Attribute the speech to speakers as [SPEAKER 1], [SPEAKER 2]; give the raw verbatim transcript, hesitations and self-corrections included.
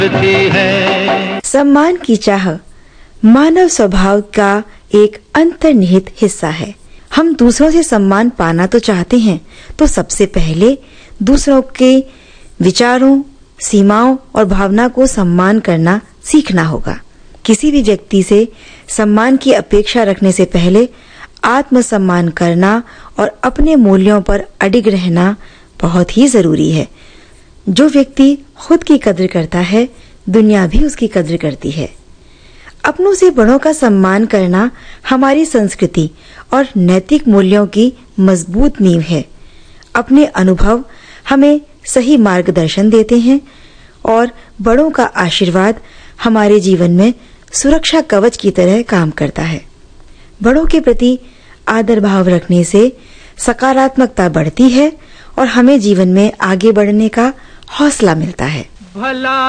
[SPEAKER 1] सम्मान की चाह मानव स्वभाव का एक अंतर्निहित हिस्सा है। हम दूसरों से सम्मान पाना तो चाहते हैं, तो सबसे पहले दूसरों के विचारों, सीमाओं और भावना को सम्मान करना सीखना होगा। किसी भी व्यक्ति से सम्मान की अपेक्षा रखने से पहले आत्मसम्मान करना और अपने मूल्यों पर अडिग रहना बहुत ही जरूरी है। जो व्यक्ति खुद की कद्र करता है, दुनिया भी उसकी कद्र करती है। अपनों से बड़ों का सम्मान करना हमारी संस्कृति और नैतिक मूल्यों की मजबूत नींव है। अपने अनुभव हमें सही मार्गदर्शन देते हैं और बड़ों का आशीर्वाद हमारे जीवन में सुरक्षा कवच की तरह काम करता है। बड़ों के प्रति आदर भाव रखने से सकारात्मकता बढ़ती है और हमें जीवन में आगे बढ़ने का हौसला मिलता है।
[SPEAKER 2] भला